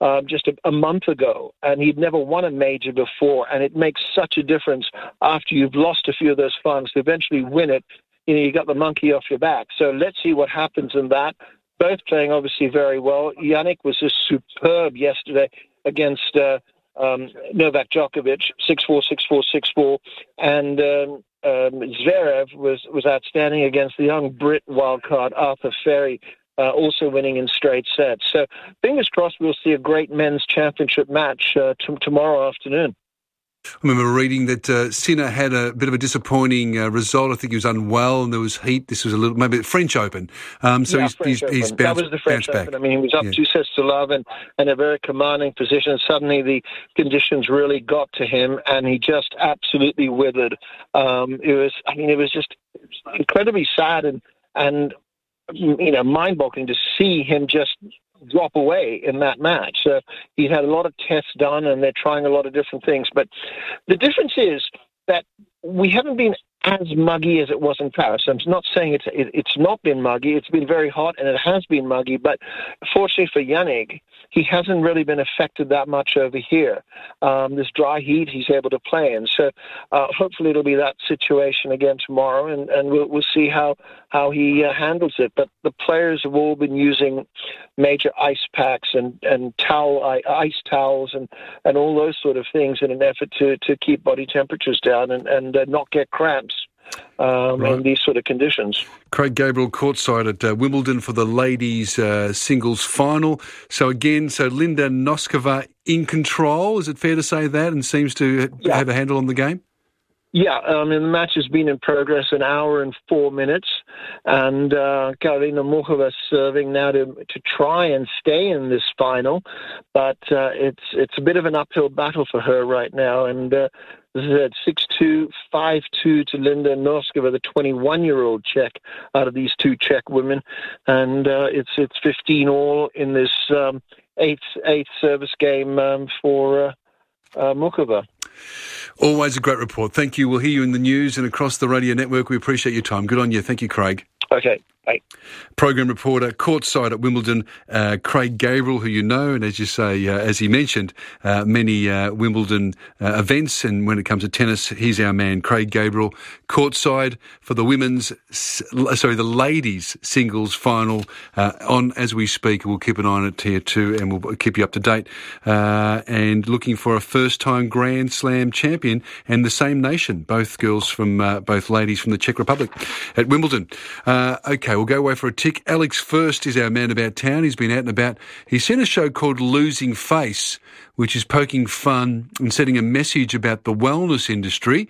just a month ago, and he'd never won a major before, and it makes such a difference after you've lost a few of those finals to eventually win it. You got the monkey off your back. So let's see what happens in that. Both playing obviously very well. Jannik was just superb yesterday against Novak Djokovic, 6-4, 6-4, 6-4, and Zverev was outstanding against the young Brit wildcard Arthur Ferry, also winning in straight sets. So fingers crossed we'll see a great men's championship match tomorrow afternoon. I remember reading that Sinner had a bit of a disappointing result. I think he was unwell and there was heat. This was maybe the French Open. He's bounced That was the French Open. I mean, he was up 2-0 in a very commanding position. Suddenly the conditions really got to him and he just absolutely withered. It was just incredibly sad and mind-boggling to see him just drop away in that match. So he's had a lot of tests done and they're trying a lot of different things. But the difference is that we haven't been as muggy as it was in Paris. I'm not saying it's not been muggy. It's been very hot and it has been muggy. But fortunately for Jannik, he hasn't really been affected that much over here. This dry heat he's able to play in. So hopefully it'll be that situation again tomorrow, and we'll see how he handles it. But the players have all been using major ice packs and ice towels and all those sort of things in an effort to keep body temperatures down and not get cramps. In these sort of conditions. Craig Gabriel courtside at Wimbledon for the ladies' singles final. So Linda Noskova in control, is it fair to say that, and seems to have a handle on the game? Yeah, the match has been in progress an hour and 4 minutes, and Karolina Muchova serving now to try and stay in this final, but it's a bit of an uphill battle for her right now, and this is at 6-2, 5-2 to Linda Noskova, the 21-year-old Czech out of these two Czech women, and it's 15 all in this eighth service game for Muchova. Always a great report. Thank you. We'll hear you in the news and across the radio network. We appreciate your time. Good on you. Thank you, Craig. Okay. Bye. Program reporter, courtside at Wimbledon, Craig Gabriel, who you know, and as you say, as he mentioned, many Wimbledon events, and when it comes to tennis, he's our man, Craig Gabriel, courtside for the the ladies' singles final on as we speak. We'll keep an eye on it here too, and we'll keep you up to date. And looking for a first-time Grand Slam champion, and the same nation, both girls from both ladies from the Czech Republic at Wimbledon. Okay, we'll go away for a tick. Alex First is our man about town. He's been out and about. He's seen a show called Losing Face, which is poking fun and setting a message about the wellness industry.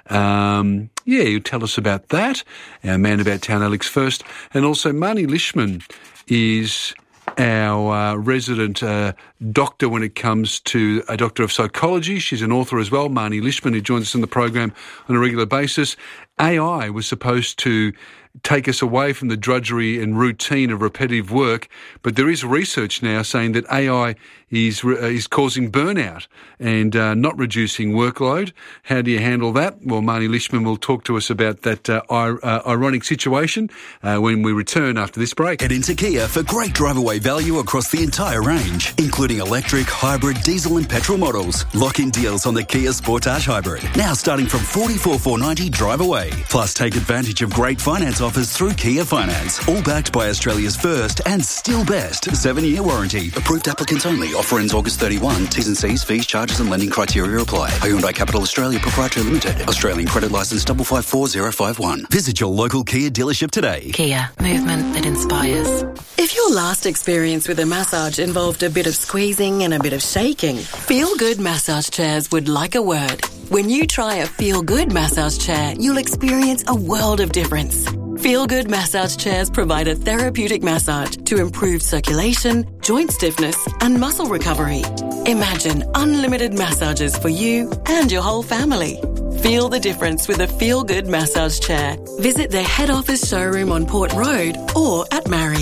He'll tell us about that. Our man about town, Alex First. And also Marnie Lishman is our resident doctor when it comes to a doctor of psychology. She's an author as well, Marnie Lishman, who joins us in the program on a regular basis. AI was supposed to take us away from the drudgery and routine of repetitive work, but there is research now saying that AI is causing burnout and not reducing workload. How do you handle that? Well, Marnie Lishman will talk to us about that ironic situation when we return after this break. Head into Kia for great drive-away value across the entire range, including electric, hybrid, diesel and petrol models. Lock-in deals on the Kia Sportage Hybrid, now starting from $44,490 drive away. Plus, take advantage of great finance offers through Kia Finance, all backed by Australia's first and still best 7-year warranty. Approved applicants only. Offer ends August 31. T's and C's, fees, charges and lending criteria apply. Hyundai Capital Australia Proprietary Limited. Australian credit licence 554051. Visit your local Kia dealership today. Kia. Movement that inspires. If your last experience with a massage involved a bit of squeezing and a bit of shaking, Feel Good massage chairs would like a word. When you try a Feel Good massage chair, you'll experience a world of difference. Feel Good massage chairs provide a therapeutic massage to improve circulation, joint stiffness, and muscle recovery. Imagine unlimited massages for you and your whole family. Feel the difference with a Feel Good massage chair. Visit their head office showroom on Port Road or at Marion.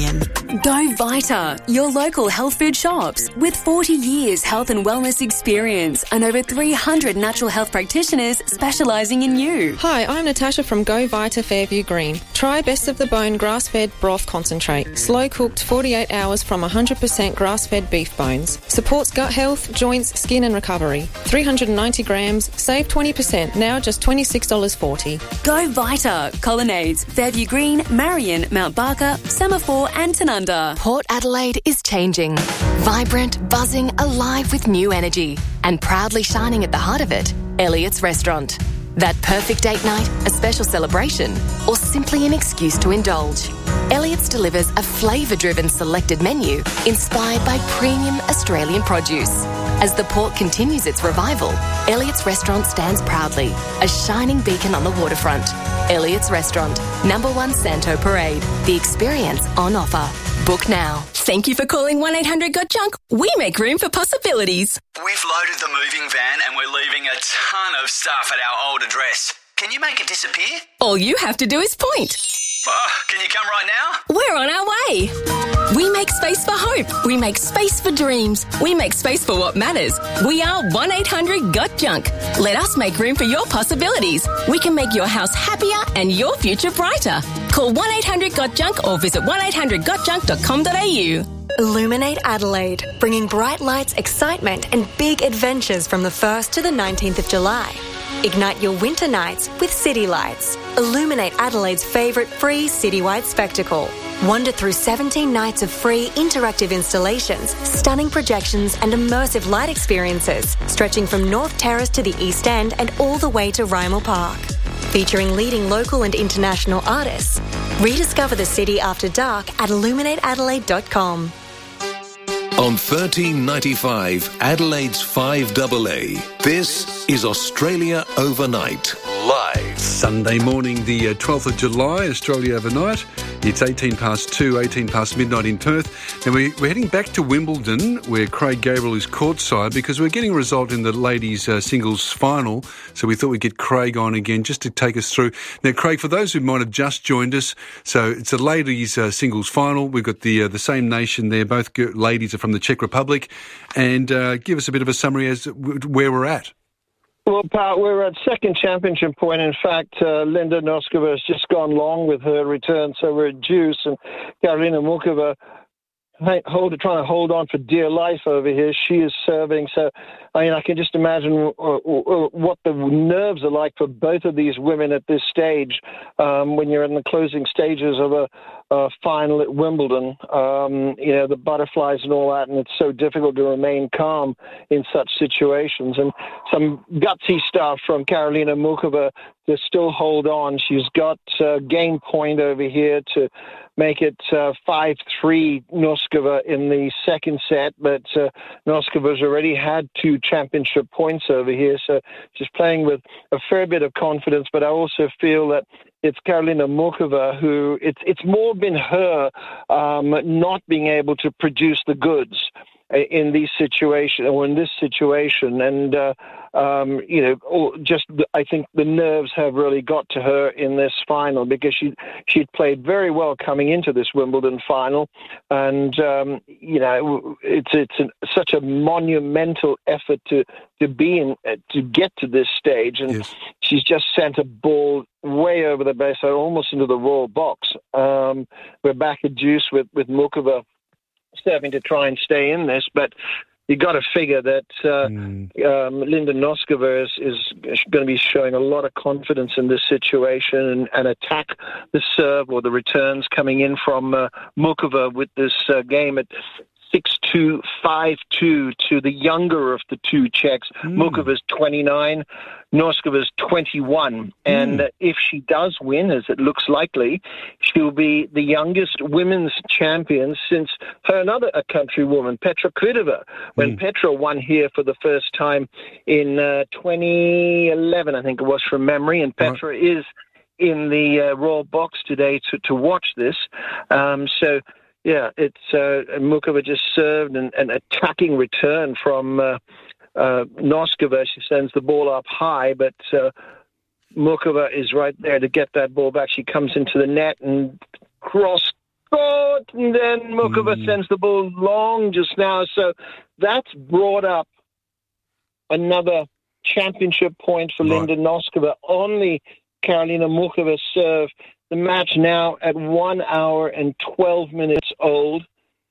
Go Vita, your local health food shops. With 40 years health and wellness experience and over 300 natural health practitioners specialising in you. Hi, I'm Natasha from Go Vita Fairview Green. Try Best of the Bone grass-fed broth concentrate. Slow-cooked 48 hours from 100% grass-fed beef bones. Supports gut health, joints, skin and recovery. 390 grams, save 20%, now just $26.40. Go Vita, Colonnades, Fairview Green, Marion, Mount Barker, Semaphore and Tanunda. Port Adelaide is changing. Vibrant, buzzing, alive with new energy. And proudly shining at the heart of it, Elliott's Restaurant. That perfect date night, a special celebration, or simply an excuse to indulge. Elliott's delivers a flavour-driven selected menu inspired by premium Australian produce. As the port continues its revival, Elliott's Restaurant stands proudly, a shining beacon on the waterfront. Elliott's Restaurant, number 1 Santo Parade. The experience on offer. Book now. Thank you for calling 1-800-GOT-JUNK. We make room for possibilities. We've loaded the moving van and we're leaving a ton of stuff at our old address. Can you make it disappear? All you have to do is point. Can you come right now? We're on our way. We make space for hope. We make space for dreams. We make space for what matters. We are 1-800-GOT-JUNK. Let us make room for your possibilities. We can make your house happier and your future brighter. Call 1-800-GOT-JUNK or visit 1-800-GOTJUNK.com.au. Illuminate Adelaide, bringing bright lights, excitement and big adventures from the 1st to the 19th of July. Ignite your winter nights with City Lights. Illuminate Adelaide's favourite free citywide spectacle. Wander through 17 nights of free interactive installations, stunning projections and immersive light experiences, stretching from North Terrace to the East End and all the way to Rymal Park. Featuring leading local and international artists. Rediscover the city after dark at illuminateadelaide.com. On 1395, Adelaide's 5AA, this is Australia Overnight, live. Sunday morning, the 12th of July, Australia Overnight. It's 18 past 2, 18 past midnight in Perth. And we're heading back to Wimbledon, where Craig Gabriel is courtside, because we're getting a result in the ladies' singles final. So we thought we'd get Craig on again just to take us through. Now, Craig, for those who might have just joined us, so it's the ladies' singles final. We've got the same nation there. Both ladies are from the Czech Republic. And give us a bit of a summary as to where we're at. Well, Pat, we're at second championship point. In fact, Linda Noskova has just gone long with her return, so we're at deuce. And Karolina Muchova trying to hold on for dear life over here. She is serving. So, I mean, I can just imagine what the nerves are like for both of these women at this stage when you're in the closing stages of a final at Wimbledon. The butterflies and all that, and it's so difficult to remain calm in such situations. And some gutsy stuff from Karolina Muchova to still hold on. She's got game point over here to make it 5-3 Noskova in the second set, but Noskova's already had 2 championship points over here, so she's playing with a fair bit of confidence, but I also feel that it's Karolina Muchova who, it's more been her not being able to produce the goods in these situations, or in this situation, and I think the nerves have really got to her in this final, because she'd played very well coming into this Wimbledon final, and it's such a monumental effort to be in to get to this stage, and yes. She's just sent a ball way over the base, almost into the royal box. We're back at deuce with Muchova serving to try and stay in this, but you got to figure that Linda Noskova is going to be showing a lot of confidence in this situation and attack the serve or the returns coming in from Muchova with this game at 6-2, 5-2 to the younger of the 2 Czechs. Muchova's 29, Noskova's 21. And if she does win, as it looks likely, she'll be the youngest women's champion since another countrywoman, Petra Kvitova. When Petra won here for the first time in 2011, I think it was, from memory, and Petra is in the royal box today to watch this. Yeah, it's Muchova just served an attacking return from Noskova. She sends the ball up high, but Muchova is right there to get that ball back. She comes into the net and short, and then Muchova sends the ball long just now. So that's brought up another championship point for Linda Noskova on the Karolina Muchova serve. The match now at 1 hour and 12 minutes old.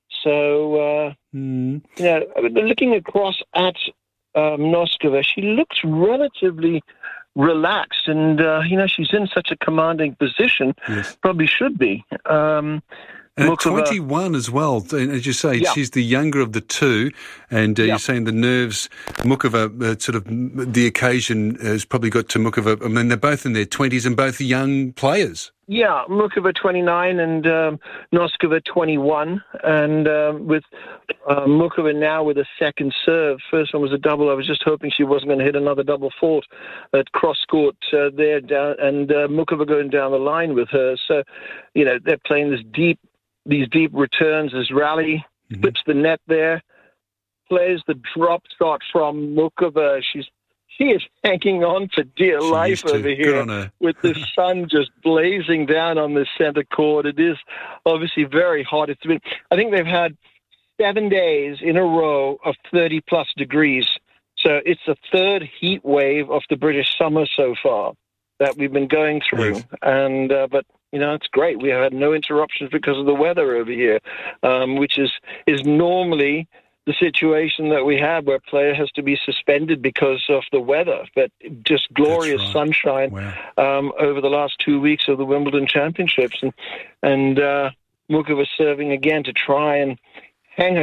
So, looking across at Noskova, she looks relatively relaxed, and she's in such a commanding position. Yes. Probably should be. And at 21 as well, as you say, she's the younger of the two, and you're saying the nerves, Muchova, sort of the occasion has probably got to Muchova. I mean, they're both in their 20s and both young players. Yeah, Muchova 29 and Noskova 21, and with Muchova now with a second serve. First one was a double. I was just hoping she wasn't going to hit another double fault at cross court there, and Muchova going down the line with her. So, they're playing these deep returns as Rally flips the net there, plays the drop shot from Muchova. She is hanging on for dear life over here with the sun just blazing down on the center court. It is obviously very hot. I think they've had 7 days in a row of 30-plus degrees. So it's the third heat wave of the British summer so far that we've been going through. Yes. And but it's great. We have had no interruptions because of the weather over here, which is normally the situation that we have where a player has to be suspended because of the weather, but just glorious sunshine over the last 2 weeks of the Wimbledon Championships, and Muchova serving again to try and hang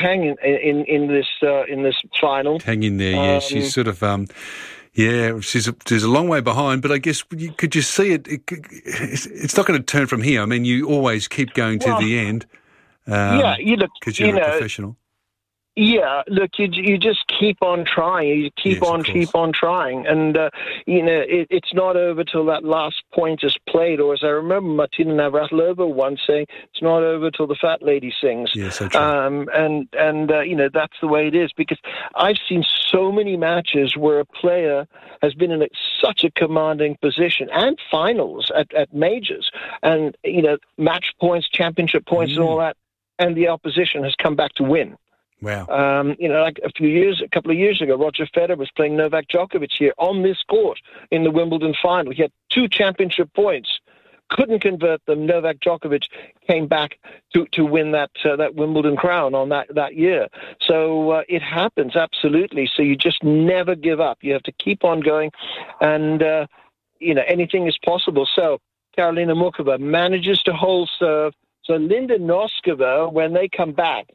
in this final. Hang in there, yeah. She's sort of. She's a long way behind, but I guess could you see it? It's not going to turn from here. I mean, you always keep going to the end. Because you're a professional. Yeah, look, you just keep on trying. You keep on trying. And, it's not over till that last point is played. Or as I remember Martina Navratilova once saying, it's not over till the fat lady sings. Yeah, so true. And that's the way it is. Because I've seen so many matches where a player has been in such a commanding position and finals at majors. And, match points, championship points and all that. And the opposition has come back to win. Wow. Like a couple of years ago, Roger Federer was playing Novak Djokovic here on this court in the Wimbledon final. He had 2 championship points, couldn't convert them. Novak Djokovic came back to win that Wimbledon crown on that year. So it happens, absolutely. So you just never give up. You have to keep on going, and anything is possible. So Karolina Muchova manages to hold serve. So Linda Noskova, when they come back,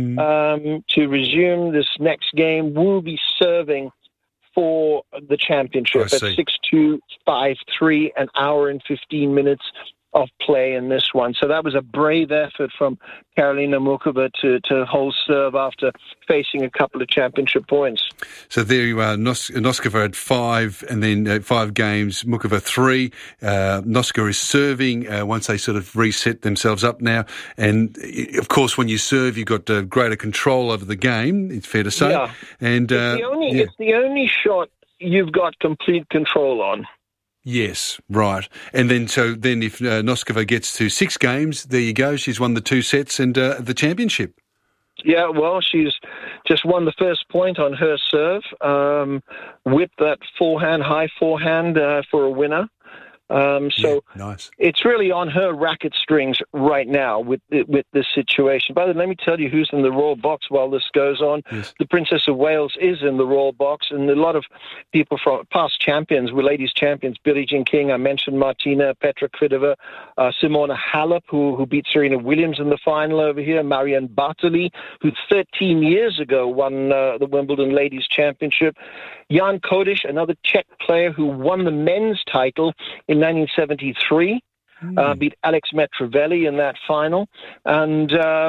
to resume this next game, will be serving for the championship at 6-2, 5-3, an hour and 15 minutes of play in this one. So that was a brave effort from Karolina Muchova to hold serve after facing a couple of championship points. So there you are, Noskova had 5, and then 5 games, Muchova 3. Noskova is serving once they sort of reset themselves up now. And, of course, when you serve, you've got greater control over the game, it's fair to say. Yeah. And it's the only shot you've got complete control on. Yes, right. And then if Noskova gets to 6 games, there you go. She's won the 2 sets and the championship. Yeah, well, she's just won the first point on her serve, whipped that high forehand for a winner. Nice. It's really on her racket strings right now with this situation. By the way, let me tell you who's in the Royal Box while this goes on. Yes. The Princess of Wales is in the Royal Box, and a lot of people from past champions, ladies champions, Billie Jean King, I mentioned Martina, Petra Kvitova, Simona Halep, who beat Serena Williams in the final over here, Marianne Bartoli, who 13 years ago won the Wimbledon Ladies Championship, Jan Kodiš, another Czech player who won the men's title in 1973, beat Alex Metrovelli in that final. And,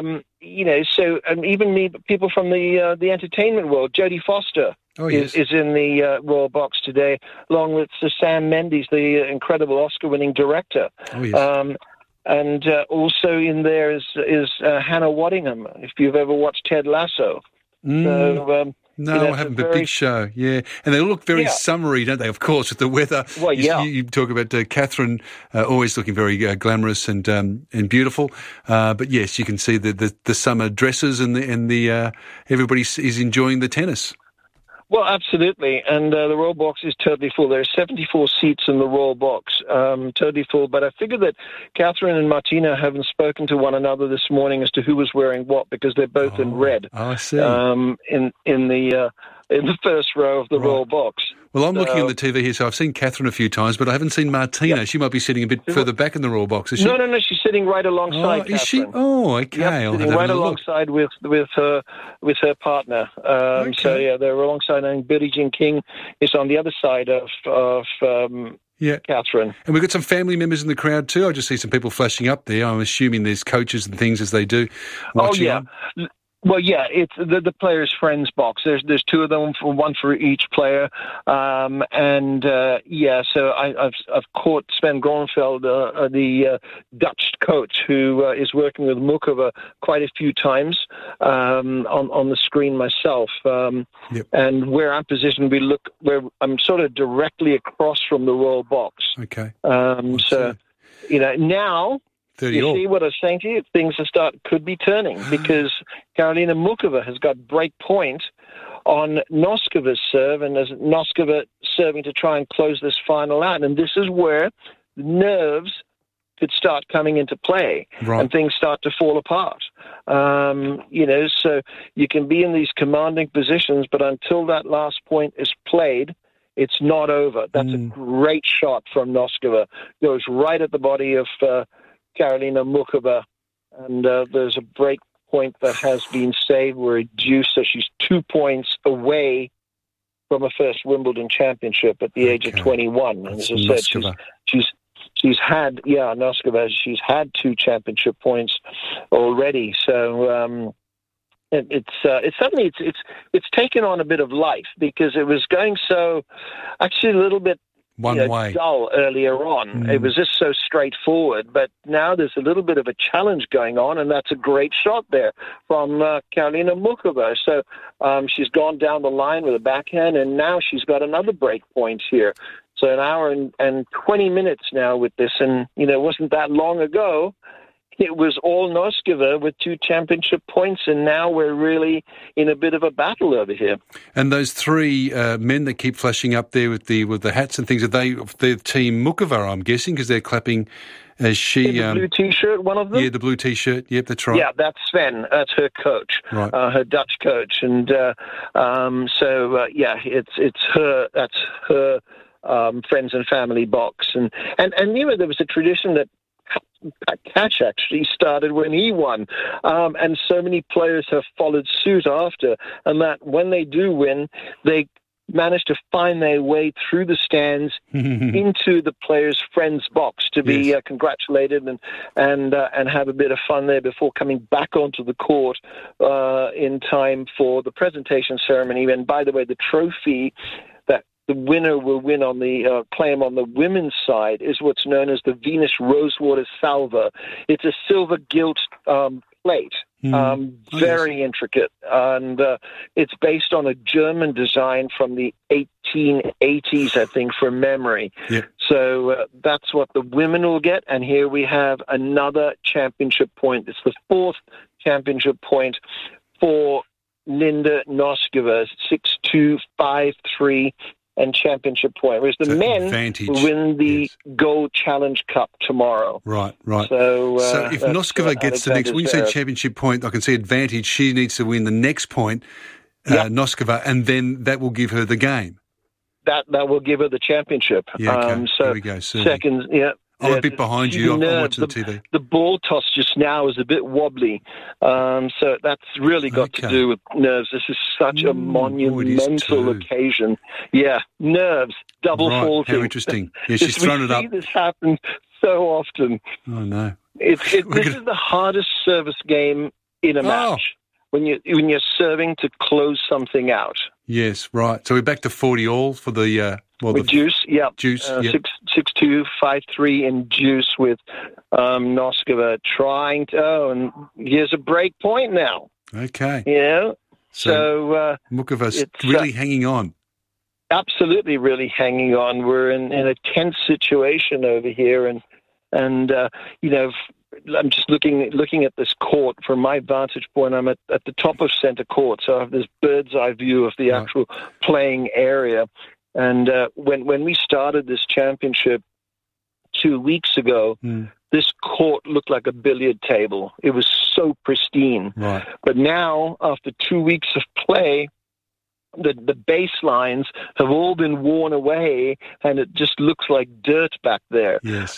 even people from the entertainment world, Jodie Foster is in the Royal Box today, along with Sir Sam Mendes, the incredible Oscar-winning director. Oh, yes. And also in there is Hannah Waddingham, if you've ever watched Ted Lasso. So, No, I haven't. But big show, yeah. And they look very summery, don't they? Of course, with the weather. Well, You talk about Catherine always looking very glamorous and beautiful. But yes, you can see the summer dresses and the everybody is enjoying the tennis. Well, absolutely, and the Royal Box is totally full. There are 74 seats in the Royal Box, totally full. But I figured that Catherine and Martina haven't spoken to one another this morning as to who was wearing what, because they're both in red. Oh, I see. In the first row of the Royal Box. Well, I'm looking on the TV here, so I've seen Catherine a few times, but I haven't seen Martina. She might be sitting a bit further back in the Royal Box, is she? No, she's sitting right alongside Catherine. Is she? Oh, okay. Yep, sitting right alongside with her partner. So, they're alongside, and Billie Jean King is on the other side of Catherine. And we've got some family members in the crowd too. I just see some people flashing up there. I'm assuming there's coaches and things as they do. Watching. Well, it's the players' friends box. There's two of them, one for each player, so I've caught Sven Gronfeld, the Dutch coach, who is working with Muchova quite a few times on the screen myself. And where I'm positioned, where I'm sort of directly across from the Royal Box. Okay. Now. You see what I was saying to you? Things could be turning, because Karolina Muchova has got break point on Noskova's serve, and there's Noskova serving to try and close this final out. And this is where nerves could start coming into play, and things start to fall apart. So you can be in these commanding positions, but until that last point is played, it's not over. That's a great shot from Noskova. Goes right at the body of Karolina Muchova, and there's a break point that has been saved. We're reduced, so she's 2 points away from a first Wimbledon championship at the age of 21. And as I said, she's had Noskova. She's had 2 championship points already. So it's taken on a bit of life, because it was going actually a little bit dull earlier on. It was just so straightforward, but now there's a little bit of a challenge going on, and that's a great shot there from Karolina Muchova. So she's gone down the line with a backhand, and now she's got another break point here. So an hour and 20 minutes now with this, and it wasn't that long ago. It was all Noskova with 2 championship points, and now we're really in a bit of a battle over here. And those 3 men that keep flashing up there with the hats and things, are they're Team Muchova, I'm guessing, because they're clapping as she... the blue T-shirt, one of them? Yeah, the blue T-shirt. Yep, that's right. Yeah, that's Sven. That's her coach, her Dutch coach. And it's her. That's her friends and family box. And there was a tradition that Pat Cash actually started when he won, and so many players have followed suit after, and that when they do win, they manage to find their way through the stands into the players' friends box to be congratulated and have a bit of fun there before coming back onto the court in time for the presentation ceremony. And by the way, the trophy that the winner will win on the claim on the women's side is what's known as the Venus Rosewater Salver. It's a silver gilt plate, very intricate, and it's based on a German design from the 1880s, I think, from memory. Yeah. So that's what the women will get, and here we have another championship point. It's the 4th championship point for Linda Noskova, 6-2, 5-3, and championship point. Whereas the men will win the Gold Challenge Cup tomorrow. Right. So if Noskova gets the next, when you say championship point, I can see advantage. She needs to win the next point, Noskova, and then that will give her the game. That will give her the championship. Yeah, okay. There we go. Seconds, I'm a bit behind you. I'm watching the TV. The ball toss just now is a bit wobbly. So that's really got to do with nerves. This is such a monumental occasion. Yeah, nerves, double faulting. How interesting. Yeah, she's thrown it up. We see this happen so often. Oh, no. This is the hardest service game in a match, when you're serving to close something out. Yes, right. So we're back to 40 all for the... with Deuce, Deuce, 6-2, 5-3 in Deuce with Noskova trying to... and here's a break point now. Okay. Yeah. So Mukova's really hanging on. Absolutely, really hanging on. We're in a tense situation over here, and I'm just looking at this court from my vantage point. I'm at the top of centre court, so I have this bird's eye view of the actual playing area. And when we started this championship 2 weeks ago, this court looked like a billiard table. It was so pristine. Right. But now, after 2 weeks of play, the baselines have all been worn away, and it just looks like dirt back there. Yes.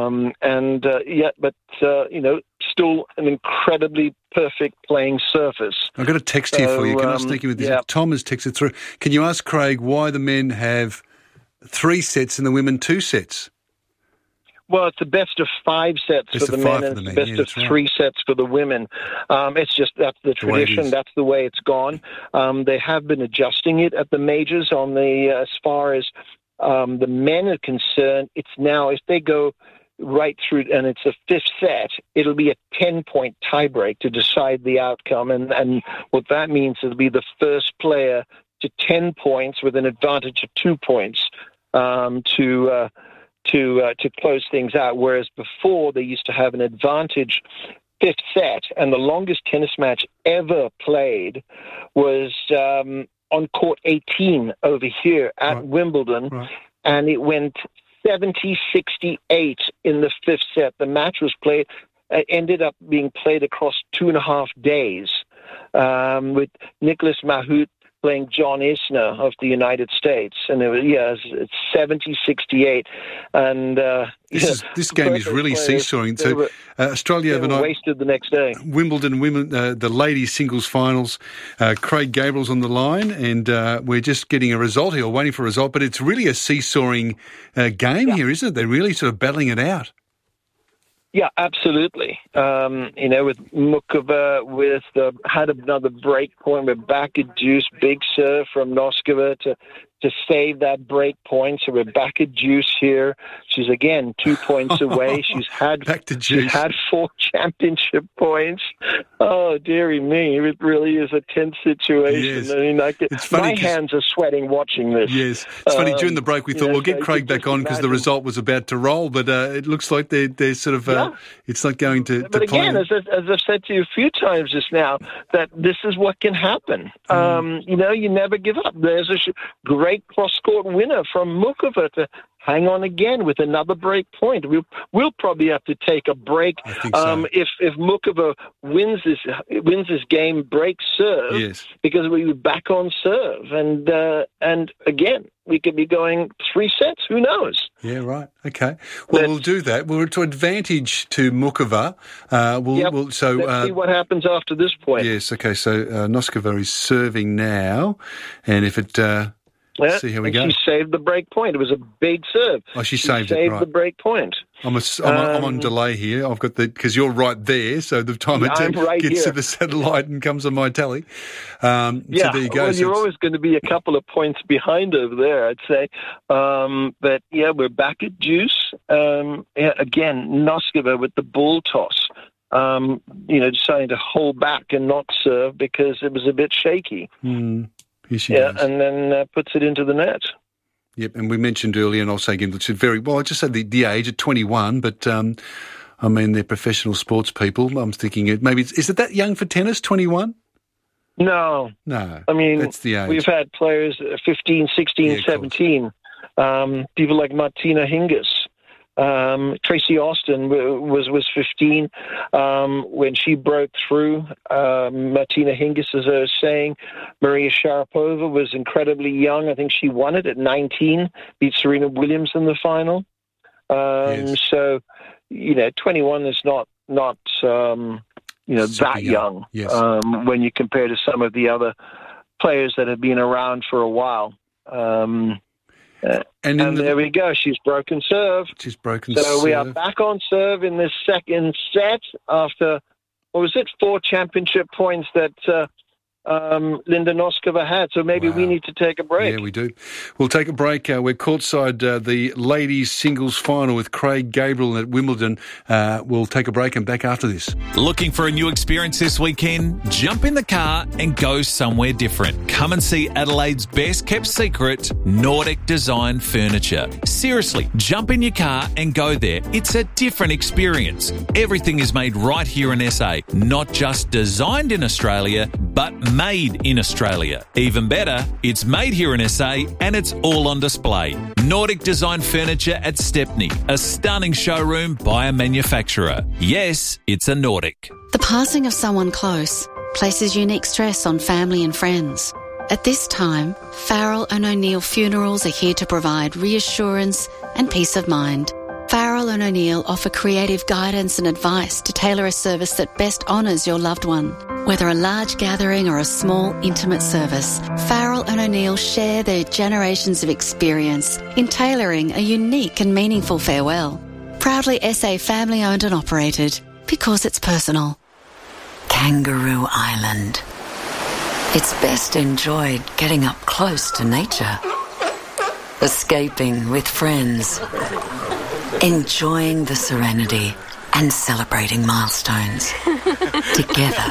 Still an incredibly perfect playing surface. I've got a text here for you. Can I sneak in with this? Yeah. Tom has texted through. Can you ask Craig why the men have 3 sets and the women 2 sets? Well, it's the best of 5 sets for the men, and it's the best of 3 sets for the women. That's the tradition. That's the way it's gone. They have been adjusting it at the majors as far as the men are concerned. It's now, if they go right through and it's a 5th set, it'll be a 10-point tiebreak to decide the outcome. And what that means is it'll be the first player to 10 points with an advantage of 2 points to close things out, whereas before they used to have an advantage 5th set, and the longest tennis match ever played was on court 18 over here at Wimbledon, and it went 70-68 in the 5th set. The match was played, ended up being played across 2.5 days, with Nicholas Mahut playing John Isner of the United States, and it's 70-68, and this game is really seesawing. So Australia overnight wasted the next day. Wimbledon women, the ladies singles finals. Craig Gabriel's on the line, and we're just getting a result here, or waiting for a result. But it's really a seesawing game here, isn't it? They're really sort of battling it out. Yeah, absolutely. With Mukova, had another break point with Bakker-Deuce, big serve from Noskova to save that break point. So Rebecca Deuce here. She's again 2 points away. She's had 4 championship points. Oh, dearie me. It really is a tense situation. Yes. I mean, it's funny, my hands are sweating watching this. Yes. It's funny, during the break we thought, we'll get Craig back on because the result was about to roll, but it looks like they're sort of, it's not going to But again, as I've said to you a few times just now, that this is what can happen. You never give up. There's a great cross-court winner from Mukova to hang on again with another break point. We'll probably have to take a break if Mukova wins this game, break serve, because we'll be back on serve, and again we could be going 3 sets. Who knows? Yeah, right. Okay. Well, we'll do that. We're to advantage to Mukova. Let's see what happens after this point. Yes. Okay. So Noskova is serving now, and if it. See how we go. She saved the break point. It was a big serve. Oh, she saved the break point. I'm on delay here. I've got because you're right there, so the time it gets to the satellite and comes on my tally. So there you go. Well, you're always going to be a couple of points behind over there, I'd say. But we're back at Deuce. Again, Noskova with the ball toss. Deciding to hold back and not serve because it was a bit shaky. Here she goes. And then puts it into the net. Yep, and we mentioned earlier, and I'll say again, it's I just said the age at 21, but they're professional sports people. I'm thinking is it that young for tennis, 21? No. I mean, that's the age. We've had players 15, 16, 17. People like Martina Hingis. Tracy Austin was 15 when she broke through. Martina Hingis, as I was saying, Maria Sharapova was incredibly young. I think she won it at 19, beat Serena Williams in the final. So, 21 is not that young. Yes. When you compare to some of the other players that have been around for a while. And there we go. She's broken serve. So we are back on serve in this second set after, 4 championship points that Linda Noskova had. So maybe we need to take a break. Yeah, we do. We'll take a break. We're courtside the ladies' singles final with Craig Gabriel at Wimbledon. We'll take a break and back after this. Looking for a new experience this weekend? Jump in the car and go somewhere different. Come and see Adelaide's best kept secret, Nordic Design Furniture. Seriously, jump in your car and go there. It's a different experience. Everything is made right here in SA, not just designed in Australia, but made in Australia. Even better, it's made here in SA and it's all on display. Nordic Design Furniture at Stepney, a stunning showroom by a manufacturer. Yes, it's a Nordic. The passing of someone close places unique stress on family and friends. At this time, Farrell and O'Neill Funerals are here to provide reassurance and peace of mind. Farrell and O'Neill offer creative guidance and advice to tailor a service that best honours your loved one. Whether a large gathering or a small, intimate service, Farrell and O'Neill share their generations of experience in tailoring a unique and meaningful farewell. Proudly SA family-owned and operated, because it's personal. Kangaroo Island. It's best enjoyed getting up close to nature. Escaping with friends. Enjoying the serenity and celebrating milestones. Together.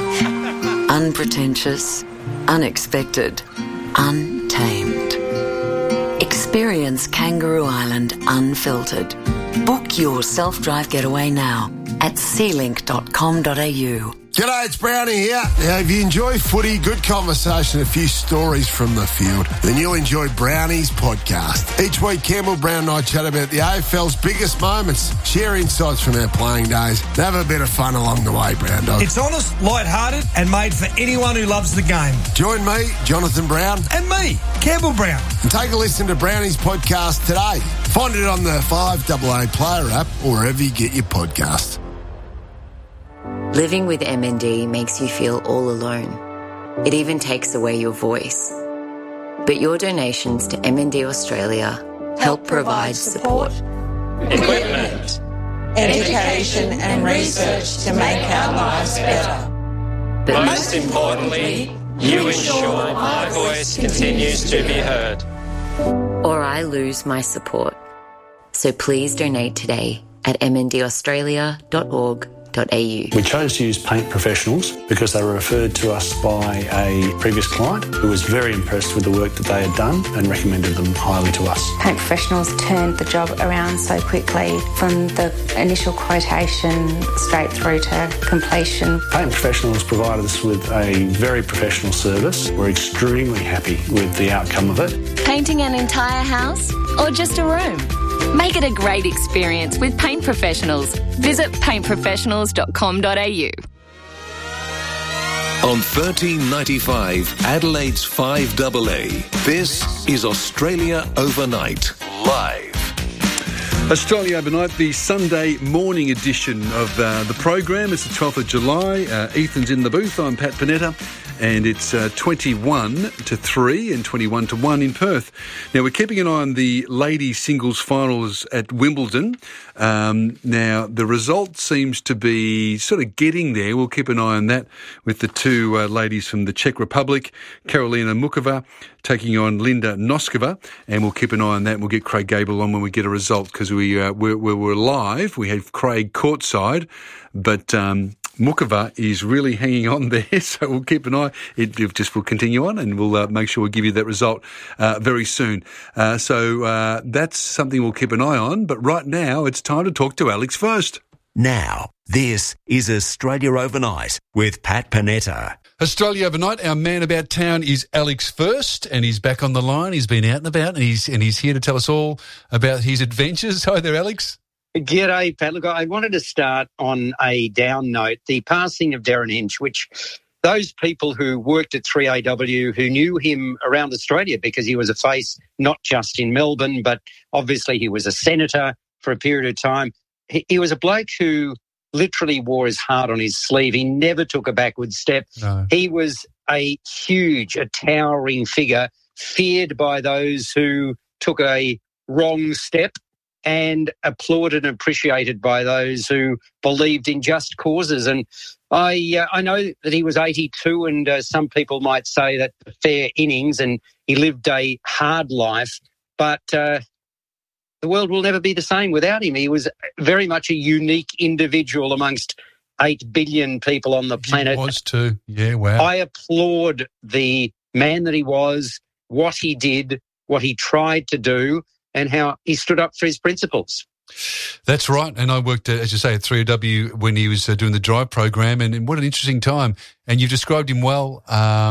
Unpretentious, unexpected, untamed. Experience Kangaroo Island unfiltered. Book your self-drive getaway now at sealink.com.au. G'day, it's Brownie here. Now, if you enjoy footy, good conversation, a few stories from the field, then you'll enjoy Brownie's podcast. Each week, Campbell Brown and I chat about the AFL's biggest moments, share insights from our playing days, and have a bit of fun along the way, Brown Dog. It's honest, light-hearted, and made for anyone who loves the game. Join me, Jonathan Brown. And me, Campbell Brown. And take a listen to Brownie's podcast today. Find it on the 5AA Player app or wherever you get your podcast. Living with MND makes you feel all alone. It even takes away your voice. But your donations to MND Australia help provide support, equipment, education and research to make our lives better. But most importantly, you ensure my voice continues to be heard. Or I lose my support. So please donate today at mndaustralia.org.au. We chose to use Paint Professionals because they were referred to us by a previous client who was very impressed with the work that they had done and recommended them highly to us. Paint Professionals turned the job around so quickly from the initial quotation straight through to completion. Paint Professionals provided us with a very professional service. We're extremely happy with the outcome of it. Painting an entire house or just a room? Make it a great experience with Paint Professionals. Visit paintprofessionals.com.au. On 1395 Adelaide's 5AA, this is Australia Overnight, live. Australia Overnight, the Sunday morning edition of the program. It's the 12th of July. Ethan's in the booth. I'm Pat Panetta. And it's 21-3 and 21-1 in Perth. Now, we're keeping an eye on the ladies' singles finals at Wimbledon. Now, the result seems to be sort of getting there. We'll keep an eye on that with the two ladies from the Czech Republic, Karolina Muchova taking on Linda Noskova, and we'll keep an eye on that, and we'll get Craig Gabriel on when we get a result, because we were live. We had Craig courtside, but Muchova is really hanging on there, so we'll keep an eye. It just will continue on, and we'll make sure we give you that result very soon. So that's something we'll keep an eye on, but right now it's time to talk to Alex first. Now, this is Australia Overnight with Pat Panetta. Australia Overnight, our man about town is Alex First, and he's back on the line. He's been out and about, and he's here to tell us all about his adventures. Hi there, Alex. G'day, Pat. Look, I wanted to start on a down note. The passing of Darren Hinch, which those people who worked at 3AW, who knew him around Australia because he was a face not just in Melbourne, but obviously he was a senator for a period of time. He was a bloke who literally wore his heart on his sleeve. He never took a backward step. No. He was a towering figure, feared by those who took a wrong step, and applauded and appreciated by those who believed in just causes. And I know that he was 82, and some people might say that fair innings, and he lived a hard life, but the world will never be the same without him. He was very much a unique individual amongst 8 billion people on the planet. He was too. Yeah, wow. I applaud the man that he was, what he did, what he tried to do, and how he stood up for his principles. That's right. And I worked, as you say, at 3AW when he was doing the Drive program, and what an interesting time. And you've described him well.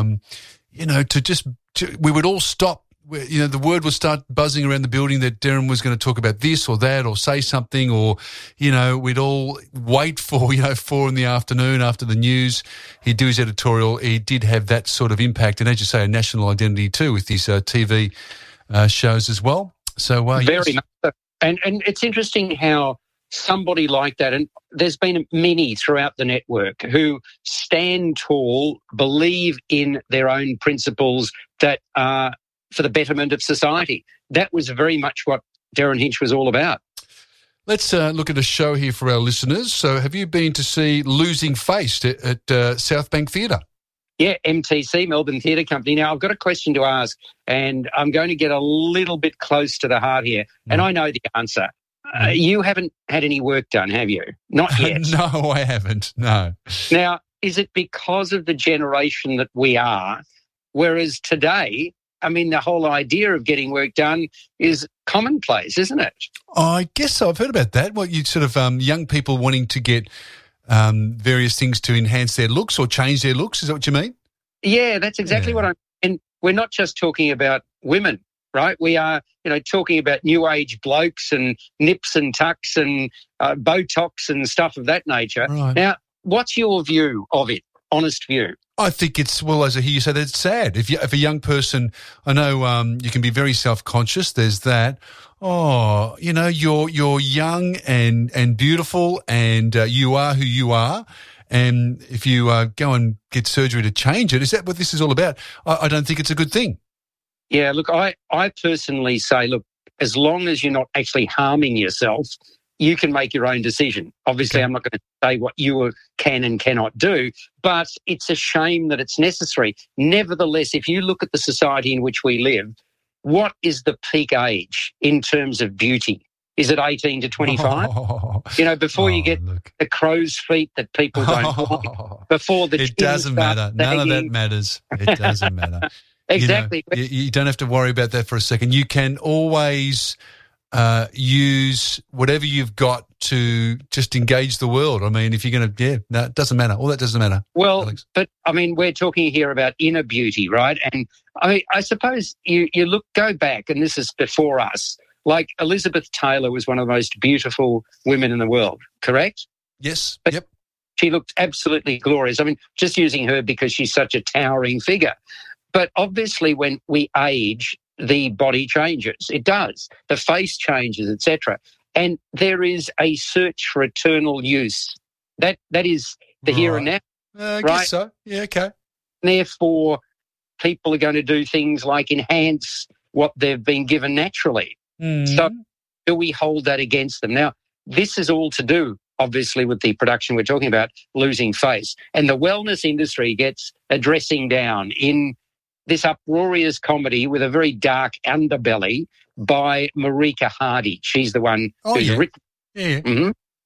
We would all stop. The word would start buzzing around the building that Darren was going to talk about this or that or say something, or, we'd all wait for, 4 in the afternoon after the news. He'd do his editorial. He did have that sort of impact. And as you say, a national identity too with his TV shows as well. So very much so. And it's interesting how somebody like that, and there's been many throughout the network who stand tall, believe in their own principles that are for the betterment of society. That was very much what Darren Hinch was all about. Let's look at a show here for our listeners. So have you been to see Losing Face at South Bank Theatre? Yeah, MTC, Melbourne Theatre Company. Now, I've got a question to ask, and I'm going to get a little bit close to the heart here, and I know the answer. You haven't had any work done, have you? Not yet. No, I haven't, no. Now, is it because of the generation that we are, whereas today, the whole idea of getting work done is commonplace, isn't it? I guess so. I've heard about that. Well, you sort of young people wanting to get various things to enhance their looks or change their looks. Is that what you mean? Yeah, that's exactly what and we're not just talking about women, right? We are, talking about new age blokes and nips and tucks and Botox and stuff of that nature. Right. Now, what's your view of it? Honest view? I think it's, well, as I hear you say, that it's sad. If a young person, I know you can be very self-conscious, there's that. Oh, you're young and beautiful, and you are who you are. And if you go and get surgery to change it, is that what this is all about? I don't think it's a good thing. Yeah, look, I personally say, look, as long as you're not actually harming yourself, you can make your own decision. Obviously, I'm not going to say what you can and cannot do, but it's a shame that it's necessary. Nevertheless, if you look at the society in which we live, what is the peak age in terms of beauty? Is it 18 to 25? Before you get the crow's feet that people don't want, before the it doesn't matter. None of that matters. It doesn't matter. Exactly. You don't have to worry about that for a second. You can always use whatever you've got to just engage the world. If you're going to, it doesn't matter. All that doesn't matter. Well, Alex. but we're talking here about inner beauty, right? And I suppose you go back, and this is before us, like Elizabeth Taylor was one of the most beautiful women in the world, correct? Yes. But yep. She looked absolutely glorious. Just using her because she's such a towering figure. But obviously when we age, the body changes. It does. The face changes, etc. And there is a search for eternal use. That is the here and now. I guess so. Yeah, okay. Therefore, people are going to do things like enhance what they've been given naturally. So do we hold that against them? Now, this is all to do, obviously, with the production we're talking about, Losing Face. And the wellness industry gets a dressing down in this uproarious comedy with a very dark underbelly by Marika Hardy. She's the one who's written. Yeah. Mm-hmm.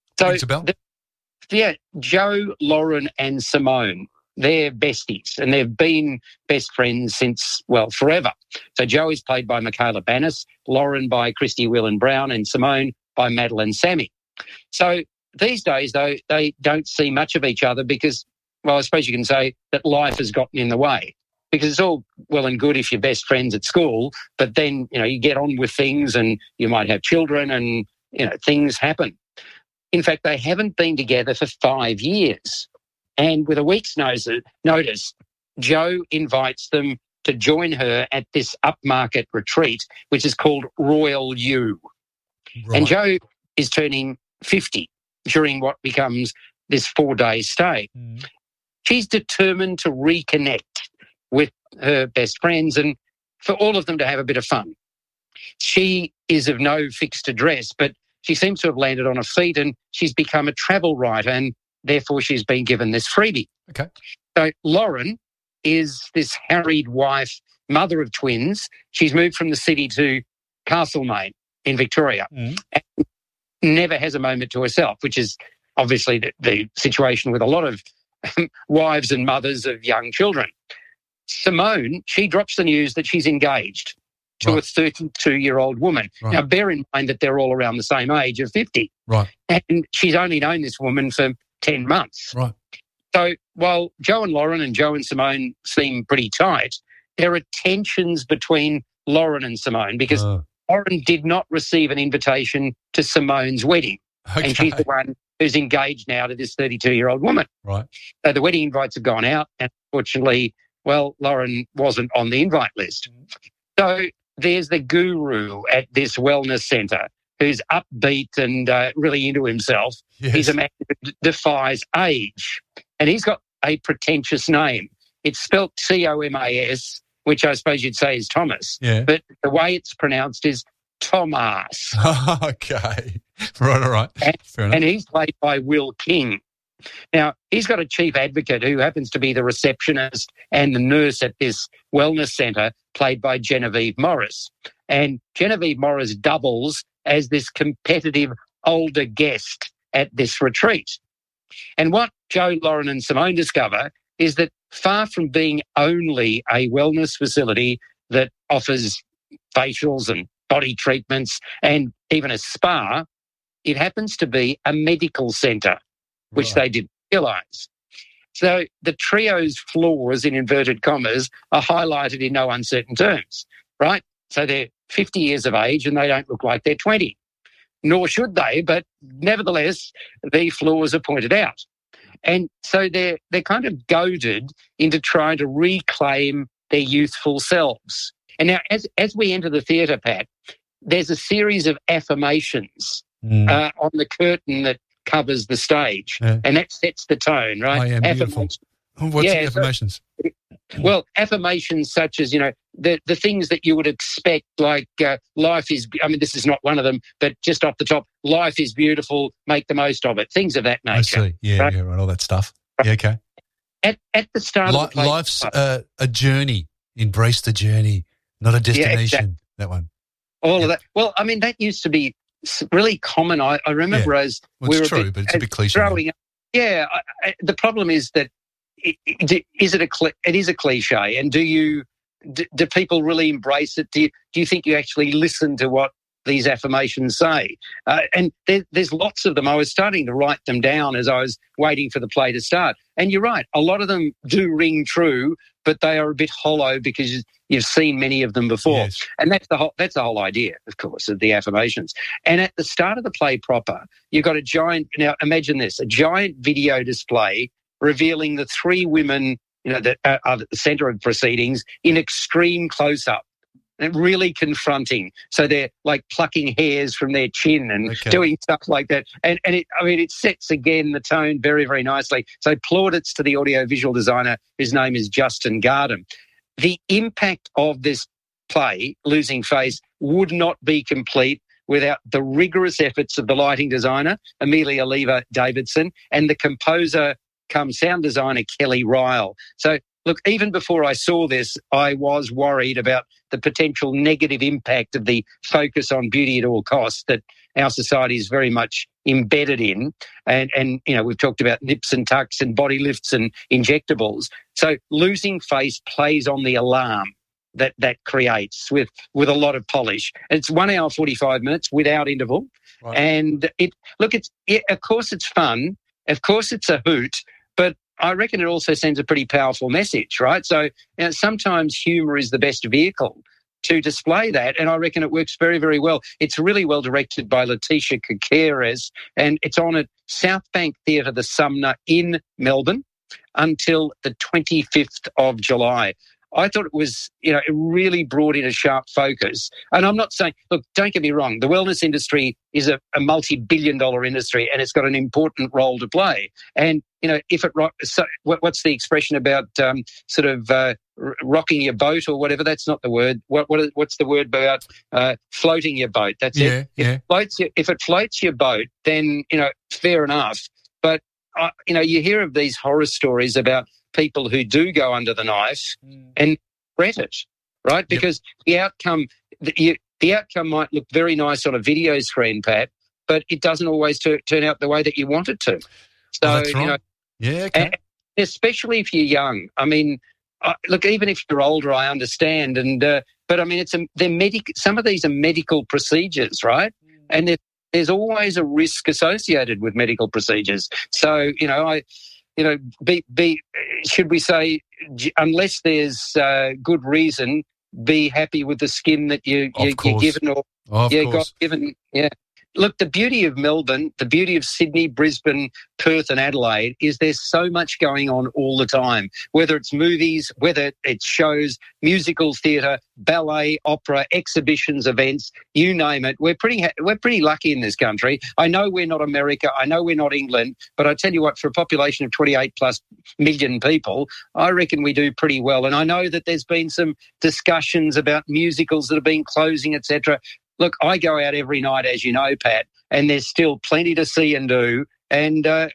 So, Joe, Lauren and Simone, they're besties, and they've been best friends since, forever. So Joe is played by Michaela Banis, Lauren by Christy Whelan-Brown, and Simone by Madeline Sammy. So these days, though, they don't see much of each other because, I suppose you can say that life has gotten in the way. Because it's all well and good if you're best friends at school, but then, you get on with things and you might have children and, things happen. In fact, they haven't been together for 5 years. And with a week's notice, Joe invites them to join her at this upmarket retreat, which is called Royal You. Right. And Joe is turning 50 during what becomes this 4-day stay. She's determined to reconnect with her best friends and for all of them to have a bit of fun. She is of no fixed address, but she seems to have landed on her feet and she's become a travel writer and therefore she's been given this freebie. Okay. So Lauren is this harried wife, mother of twins. She's moved from the city to Castlemaine in Victoria and never has a moment to herself, which is obviously the situation with a lot of wives and mothers of young children. Simone, she drops the news that she's engaged to a 32-year-old woman. Right. Now, bear in mind that they're all around the same age of 50. Right. And she's only known this woman for 10 months. Right. So while Joe and Lauren and Joe and Simone seem pretty tight, there are tensions between Lauren and Simone because Lauren did not receive an invitation to Simone's wedding. Okay. And she's the one who's engaged now to this 32-year-old woman. Right. So the wedding invites have gone out, and unfortunately, well, Lauren wasn't on the invite list. So there's the guru at this wellness centre who's upbeat and really into himself. Yes. He's a man who defies age, and he's got a pretentious name. It's spelt Comas, which I suppose you'd say is Thomas. Yeah. But the way it's pronounced is Tomas. Okay. Right, all right. Fair enough. And he's played by Will King. Now, he's got a chief advocate who happens to be the receptionist and the nurse at this wellness centre, played by Genevieve Morris. And Genevieve Morris doubles as this competitive older guest at this retreat. And what Joe, Lauren and Simone discover is that far from being only a wellness facility that offers facials and body treatments and even a spa, it happens to be a medical centre, which they didn't realise. So the trio's flaws, in inverted commas, are highlighted in no uncertain terms, right? So they're 50 years of age and they don't look like they're 20. Nor should they, but nevertheless, the flaws are pointed out. And so they're kind of goaded into trying to reclaim their youthful selves. And now, as we enter the theatre, Pat, there's a series of affirmations on the curtain that covers the stage, and that sets the tone, right? I am beautiful. What's the affirmations? Well, affirmations such as, the things that you would expect, like life is, this is not one of them, but just off the top, life is beautiful, make the most of it, things of that nature. I see. Yeah, right? All that stuff. Yeah, okay. At the start of the play, life's a journey. Embrace the journey, not a destination. Yeah, exactly. That one. All of that. Well, that used to be really common. I remember as we were true, but it's a bit cliche. Growing up. Yeah, the problem is that it is a cliche, and do people really embrace it? Do you think you actually listen to what these affirmations say? And there's lots of them. I was starting to write them down as I was waiting for the play to start. And you're right, a lot of them do ring true, but they are a bit hollow because you've seen many of them before. Yes. And that's the whole idea, of course, of the affirmations. And at the start of the play proper, you've got now imagine this, a giant video display revealing the three women, that are at the centre of proceedings in extreme close-up. And really confronting. So they're like plucking hairs from their chin and doing stuff like that. And it sets again the tone very, very nicely. So plaudits to the audio-visual designer, whose name is Justin Gardam. The impact of this play, Losing Face, would not be complete without the rigorous efforts of the lighting designer, Amelia Lever Davidson, and the composer come sound designer, Kelly Ryle. So look, even before I saw this, I was worried about the potential negative impact of the focus on beauty at all costs that our society is very much embedded in. And we've talked about nips and tucks and body lifts and injectables. So Losing Face plays on the alarm that creates with a lot of polish. And it's 1 hour, 45 minutes without interval. Right. And of course it's fun. Of course it's a hoot, but I reckon it also sends a pretty powerful message, right? So sometimes humour is the best vehicle to display that, and I reckon it works very, very well. It's really well directed by Letitia Caceres, and it's on at South Bank Theatre, the Sumner in Melbourne, until the 25th of July. I thought it was, it really brought in a sharp focus. And I'm not saying, look, don't get me wrong, the wellness industry is a multi-billion-dollar industry and it's got an important role to play. And, what's the expression about rocking your boat or whatever? That's not the word. What's the word about floating your boat? That's it. Yeah. If it floats your boat, then, fair enough. But you hear of these horror stories about people who do go under the knife and regret it, right? Because the outcome might look very nice on a video screen, Pat, but it doesn't always turn out the way that you want it to. So, that's right. And especially if you're young. I mean, look, even if you're older, I understand. But I mean, some of these are medical procedures, right? And there's always a risk associated with medical procedures. So, should we say, unless there's good reason, be happy with the skin that you're given or got given. Yeah. Look, the beauty of Melbourne, the beauty of Sydney, Brisbane, Perth and Adelaide is there's so much going on all the time, whether it's movies, whether it's shows, musical theatre, ballet, opera, exhibitions, events, you name it. We're pretty lucky in this country. I know we're not America. I know we're not England. But I tell you what, for a population of 28 plus million people, I reckon we do pretty well. And I know that there's been some discussions about musicals that have been closing, etc. Look, I go out every night, as you know, Pat, and there's still plenty to see and do. And I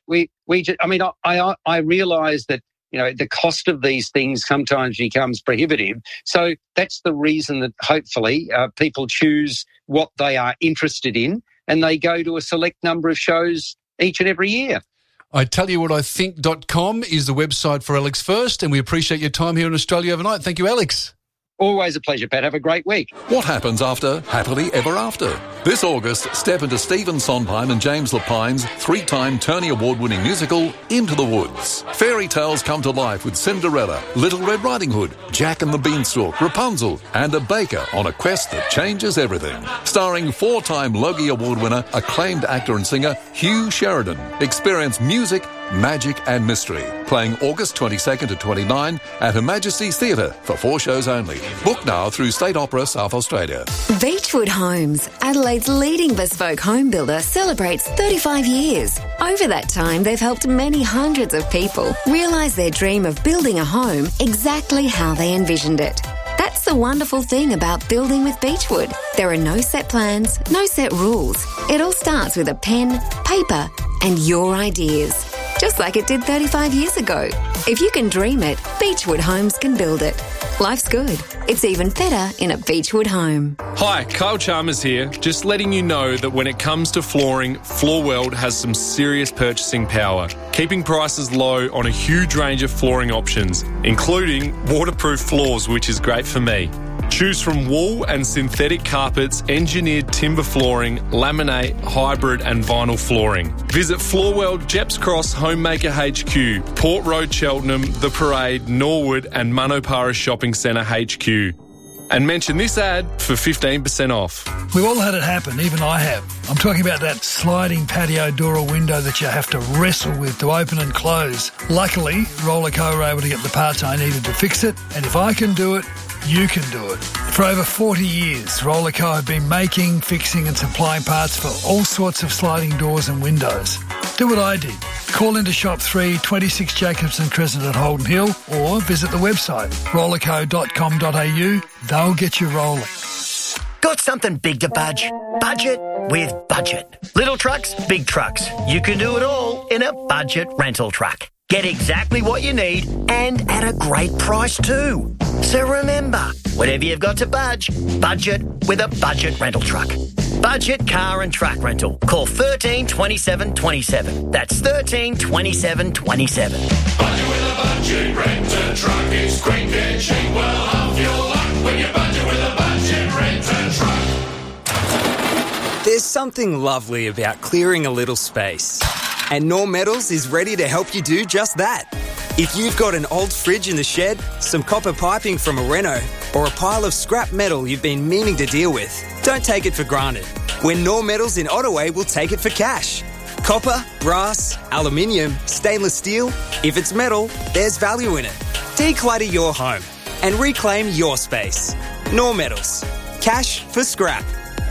realise that, the cost of these things sometimes becomes prohibitive. So that's the reason that hopefully people choose what they are interested in and they go to a select number of shows each and every year. I tell you what I think.com is the website for Alex First, and we appreciate your time here in Australia overnight. Thank you, Alex. Always a pleasure, Pat. Have a great week. What happens after Happily Ever After? This August, step into Stephen Sondheim and James Lapine's 3-time Tony Award-winning musical, Into the Woods. Fairy tales come to life with Cinderella, Little Red Riding Hood, Jack and the Beanstalk, Rapunzel, and a baker on a quest that changes everything. Starring 4-time Logie Award winner, acclaimed actor and singer Hugh Sheridan. Experience music, magic and mystery. Playing August 22nd to 29 at Her Majesty's Theatre for 4 shows only. Book now through State Opera South Australia. Beechwood Homes, Adelaide's leading bespoke home builder, celebrates 35 years. Over that time, they've helped many hundreds of people realise their dream of building a home exactly how they envisioned it. That's the wonderful thing about building with Beechwood. There are no set plans, no set rules. It all starts with a pen, paper, and your ideas. Just like it did 35 years ago. If you can dream it, Beechwood Homes can build it. Life's good. It's even better in a Beechwood home. Hi, Kyle Chalmers here. Just letting you know that when it comes to flooring, Floor World has some serious purchasing power, keeping prices low on a huge range of flooring options, including waterproof floors, which is great for me. Choose from wool and synthetic carpets, engineered timber flooring, laminate, hybrid and vinyl flooring. Visit Floor World, Jeps Cross, Homemaker HQ, Port Road, Cheltenham, The Parade, Norwood and Manopara Shopping Centre HQ. And mention this ad for 15% off. We've all had it happen, even I have. I'm talking about that sliding patio door or window that you have to wrestle with to open and close. Luckily, Rollerco were able to get the parts I needed to fix it, and if I can do it, you can do it. For over 40 years, Rollerco have been making, fixing and supplying parts for all sorts of sliding doors and windows. Do what I did. Call into Shop 3, 26 Jacobson Crescent at Holden Hill, or visit the website, rollerco.com.au. They'll get you rolling. Got something big to budge? Budget with Budget. Little trucks, big trucks. You can do it all in a budget rental truck. Get exactly what you need and at a great price too. So remember, whatever you've got to budget with a budget rental truck. Budget car and truck rental. Call 13 27 27. That's 13 27 27. Budget with a budget rental truck. It's quick and cheap. Well, have your luck when you budget with a budget rental truck. There's something lovely about clearing a little space. And Norm Metals is ready to help you do just that. If you've got an old fridge in the shed, some copper piping from a reno, or a pile of scrap metal you've been meaning to deal with, don't take it for granted. When Norm Metals in Ottaway will take it for cash. Copper, brass, aluminium, stainless steel. If it's metal, there's value in it. Declutter your home and reclaim your space. Norm Metals. Cash for scrap.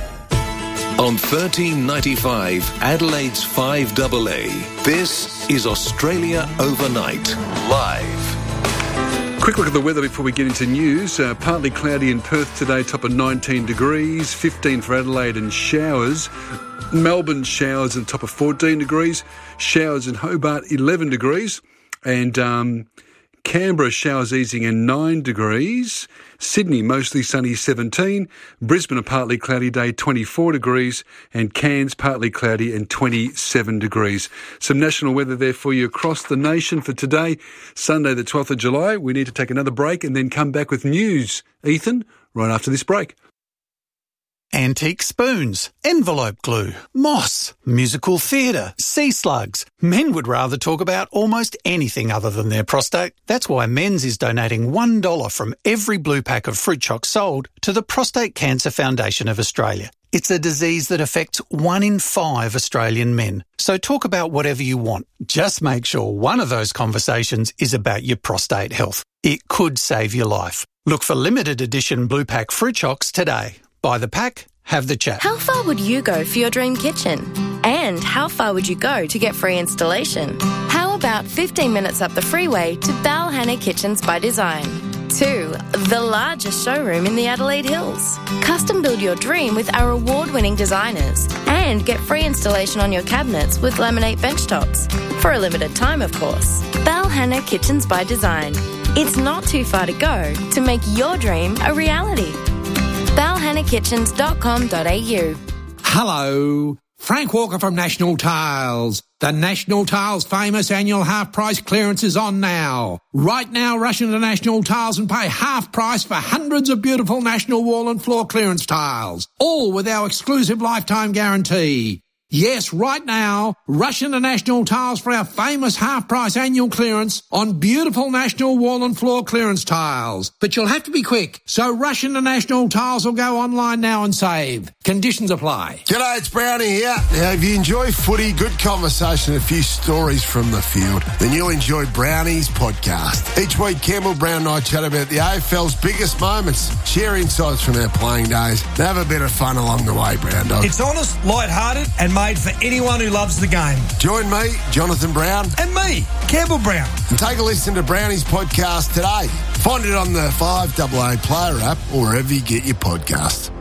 On 1395, Adelaide's 5AA, this is Australia Overnight, live. Quick look at the weather before we get into news. Partly cloudy in Perth today, top of 19 degrees, 15 for Adelaide and showers. Melbourne showers and top of 14 degrees, showers in Hobart 11 degrees, and Canberra showers easing and 9 degrees. Sydney mostly sunny 17. Brisbane a partly cloudy day 24 degrees. And Cairns partly cloudy and 27 degrees. Some national weather there for you across the nation for today, Sunday the 12th of July. We need to take another break and then come back with news, Ethan, right after this break. Antique spoons, envelope glue, moss, musical theatre, sea slugs. Men would rather talk about almost anything other than their prostate. That's why Men's is donating $1 from every blue pack of fruit chocs sold to the Prostate Cancer Foundation of Australia. It's a disease that affects 1 in 5 Australian men. So talk about whatever you want. Just make sure one of those conversations is about your prostate health. It could save your life. Look for limited edition blue pack fruit chocs today. Buy the pack, have the chat. How far would you go for your dream kitchen? And how far would you go to get free installation? How about 15 minutes up the freeway to Balhanna Kitchens by Design? 2. The largest showroom in the Adelaide Hills. Custom build your dream with our award-winning designers and get free installation on your cabinets with laminate benchtops. For a limited time, of course. Balhanna Kitchens by Design. It's not too far to go to make your dream a reality. balhannakitchens.com.au. Hello, Frank Walker from National Tiles. The National Tiles famous annual half-price clearance is on now. Right now, rush into National Tiles and pay half price for hundreds of beautiful National wall and floor clearance tiles, all with our exclusive lifetime guarantee. Yes, right now, rush into National Tiles for our famous half-price annual clearance on beautiful National wall and floor clearance tiles. But you'll have to be quick, so rush into National Tiles or go online now and save. Conditions apply. G'day, it's Brownie here. Now, if you enjoy footy, good conversation, a few stories from the field, then you'll enjoy Brownie's podcast. Each week, Campbell Brown and I chat about the AFL's biggest moments, share insights from our playing days, and have a bit of fun along the way, Brown Dog. It's honest, light-hearted, and made for anyone who loves the game. Join me, Jonathan Brown. And me, Campbell Brown. And take a listen to Brownie's podcast today. Find it on the 5AA Player app or wherever you get your podcasts.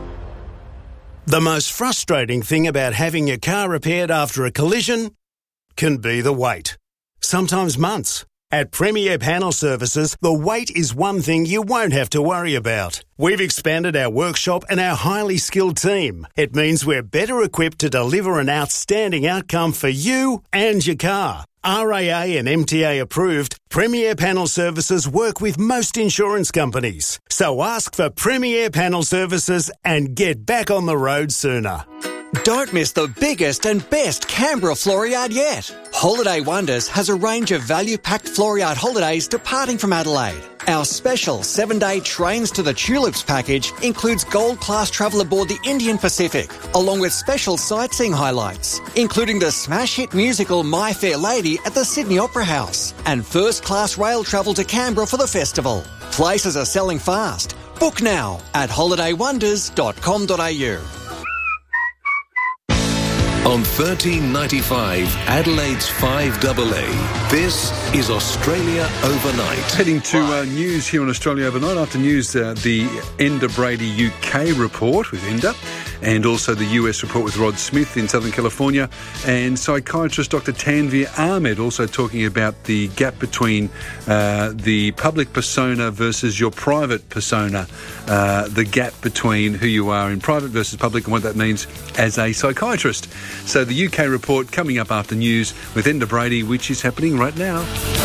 The most frustrating thing about having your car repaired after a collision can be the wait. Sometimes months. At Premier Panel Services, the wait is one thing you won't have to worry about. We've expanded our workshop and our highly skilled team. It means we're better equipped to deliver an outstanding outcome for you and your car. RAA and MTA approved, Premier Panel Services work with most insurance companies. So ask for Premier Panel Services and get back on the road sooner. Don't miss the biggest and best Canberra floor yard yet. Holiday Wonders has a range of value-packed floor yard holidays departing from Adelaide. Our special 7-day Trains to the Tulips package includes gold-class travel aboard the Indian Pacific, along with special sightseeing highlights, including the smash hit musical My Fair Lady at the Sydney Opera House, and first-class rail travel to Canberra for the festival. Places are selling fast. Book now at holidaywonders.com.au. On 1395, Adelaide's 5AA, this is Australia Overnight. Heading to news here on Australia Overnight. After news, the Enda Brady UK report with Enda, and also the US report with Rod Smith in Southern California, and psychiatrist Dr. Tanvir Ahmed also talking about the gap between the public persona versus your private persona, the gap between who you are in private versus public and what that means as a psychiatrist. So the UK report coming up after news with Enda Brady, which is happening right now.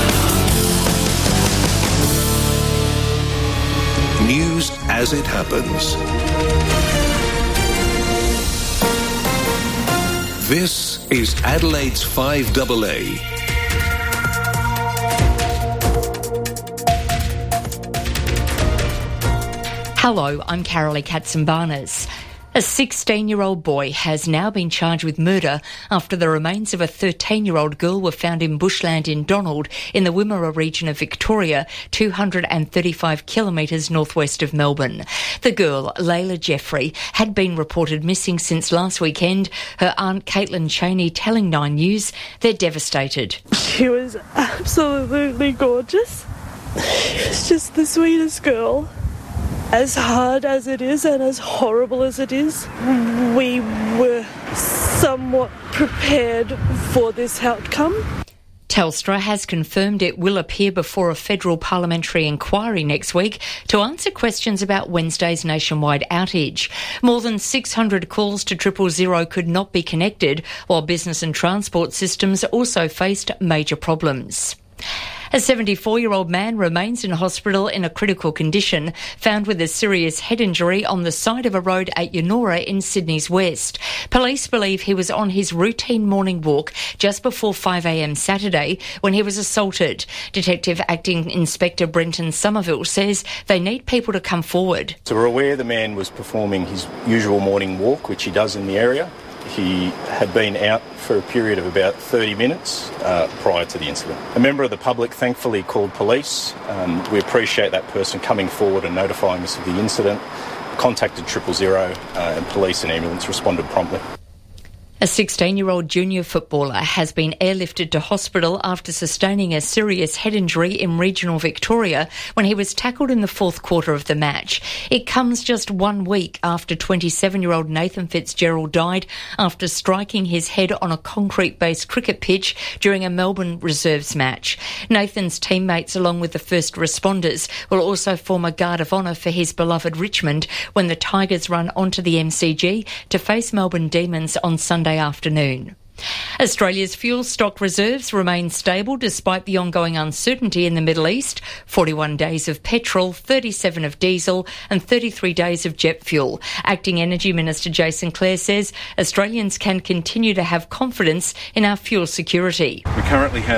News as it happens. This is Adelaide's 5AA. Hello, I'm Carolee Katsimbarnas. A 16-year-old boy has now been charged with murder after the remains of a 13-year-old girl were found in bushland in Donald in the Wimmera region of Victoria, 235 kilometres northwest of Melbourne. The girl, Layla Jeffrey, had been reported missing since last weekend. Her aunt Caitlin Cheney telling 9 News they're devastated. She was absolutely gorgeous. She was just the sweetest girl. As hard as it is and as horrible as it is, we were somewhat prepared for this outcome. Telstra has confirmed it will appear before a federal parliamentary inquiry next week to answer questions about Wednesday's nationwide outage. More than 600 calls to 000 could not be connected, while business and transport systems also faced major problems. A 74-year-old man remains in hospital in a critical condition, found with a serious head injury on the side of a road at Yennora in Sydney's west. Police believe he was on his routine morning walk just before 5 a.m. Saturday when he was assaulted. Detective Acting Inspector Brenton Somerville says they need people to come forward. So we're aware the man was performing his usual morning walk, which he does in the area. He had been out for a period of about 30 minutes prior to the incident. A member of the public thankfully called police. We appreciate that person coming forward and notifying us of the incident. Contacted 000 and police and ambulance responded promptly. A 16-year-old junior footballer has been airlifted to hospital after sustaining a serious head injury in regional Victoria when he was tackled in the fourth quarter of the match. It comes just 1 week after 27-year-old Nathan Fitzgerald died after striking his head on a concrete-based cricket pitch during a Melbourne Reserves match. Nathan's teammates, along with the first responders, will also form a guard of honour for his beloved Richmond when the Tigers run onto the MCG to face Melbourne Demons on Sunday afternoon. Australia's fuel stock reserves remain stable despite the ongoing uncertainty in the Middle East. 41 days of petrol, 37 of diesel and 33 days of jet fuel. Acting Energy Minister Jason Clare says Australians can continue to have confidence in our fuel security. We currently have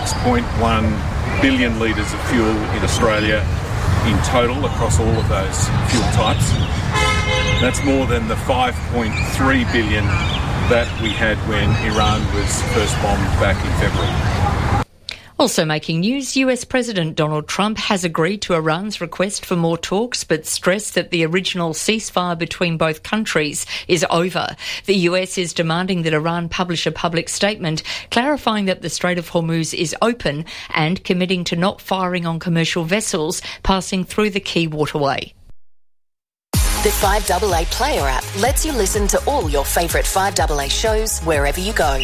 6.1 billion litres of fuel in Australia in total across all of those fuel types. That's more than the 5.3 billion that we had when Iran was first bombed back in February. Also making news, US President Donald Trump has agreed to Iran's request for more talks, but stressed that the original ceasefire between both countries is over. The US is demanding that Iran publish a public statement clarifying that the Strait of Hormuz is open and committing to not firing on commercial vessels passing through the key waterway. The 5AA Player app lets you listen to all your favourite 5AA shows wherever you go.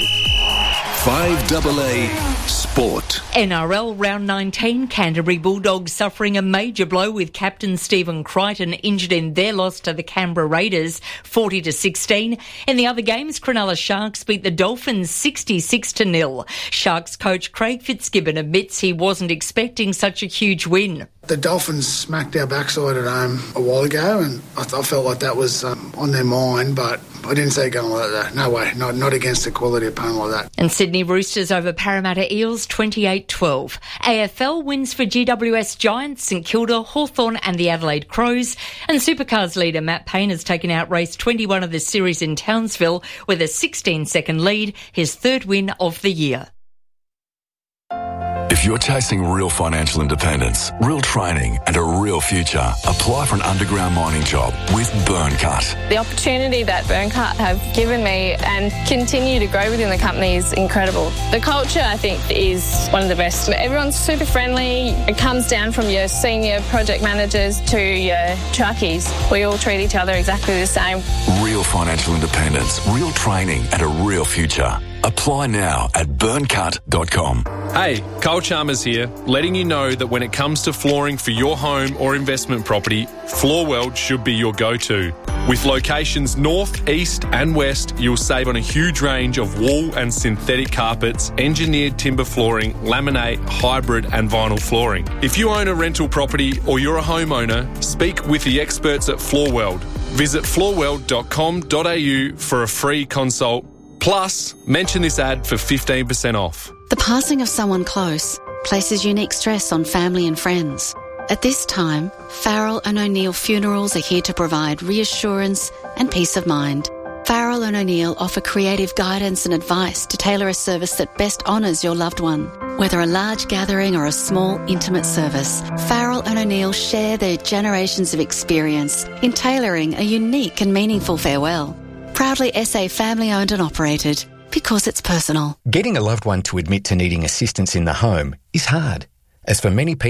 5AA Sport. NRL Round 19, Canterbury Bulldogs suffering a major blow with captain Stephen Crichton injured in their loss to the Canberra Raiders 40-16. In the other games, Cronulla Sharks beat the Dolphins 66-0. Sharks coach Craig Fitzgibbon admits he wasn't expecting such a huge win. The Dolphins smacked our backside at home a while ago, and I felt like that was on their mind, but I didn't see it going like that. No way, not against the quality opponent like that. And Sydney Roosters over Parramatta Eels 28-12. AFL wins for GWS Giants, St Kilda, Hawthorn and the Adelaide Crows. And Supercars leader Matt Payne has taken out race 21 of the series in Townsville with a 16-second lead, his third win of the year. If you're chasing real financial independence, real training and a real future, apply for an underground mining job with Burncut. The opportunity that Burncut have given me and continue to grow within the company is incredible. The culture, I think, is one of the best. Everyone's super friendly. It comes down from your senior project managers to your truckies. We all treat each other exactly the same. Real financial independence, real training and a real future. Apply now at burncut.com. Hey, Carl Chalmers here, letting you know that when it comes to flooring for your home or investment property, Floorworld should be your go-to. With locations north, east and west, you'll save on a huge range of wool and synthetic carpets, engineered timber flooring, laminate, hybrid and vinyl flooring. If you own a rental property or you're a homeowner, speak with the experts at Floorworld. Visit floorworld.com.au for a free consult. Plus, mention this ad for 15% off. The passing of someone close places unique stress on family and friends. At this time, Farrell and O'Neill Funerals are here to provide reassurance and peace of mind. Farrell and O'Neill offer creative guidance and advice to tailor a service that best honours your loved one. Whether a large gathering or a small, intimate service, Farrell and O'Neill share their generations of experience in tailoring a unique and meaningful farewell. Proudly SA family owned and operated, because it's personal. Getting a loved one to admit to needing assistance in the home is hard, as for many people,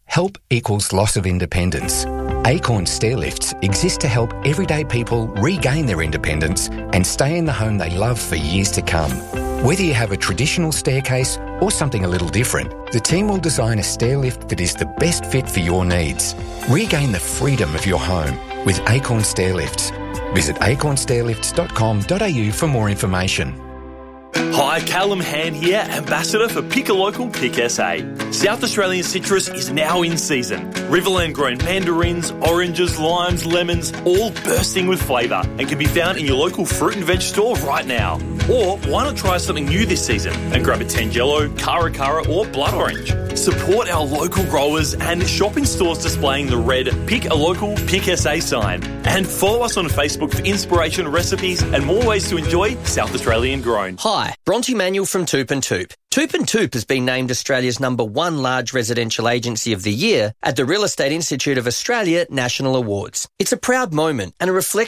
Help equals loss of independence. Acorn Stairlifts exist to help everyday people regain their independence and stay in the home they love for years to come. Whether you have a traditional staircase or something a little different, the team will design a stairlift that is the best fit for your needs. Regain the freedom of your home with Acorn Stairlifts. Visit acornstairlifts.com.au for more information. Hi, Callum Hand here, Ambassador for Pick a Local, Pick SA. South Australian citrus is now in season. Riverland grown mandarins, oranges, limes, lemons, all bursting with flavour and can be found in your local fruit and veg store right now. Or why not try something new this season and grab a Tangelo, Cara or blood orange. Support our local growers and shop in stores displaying the red Pick a Local, Pick SA sign. And follow us on Facebook for inspiration, recipes and more ways to enjoy South Australian grown. Hi, Bronte Manuel from Toop and Toop. Toop and Toop has been named Australia's #1 large residential agency of the year at the Real Estate Institute of Australia National Awards. It's a proud moment and a reflection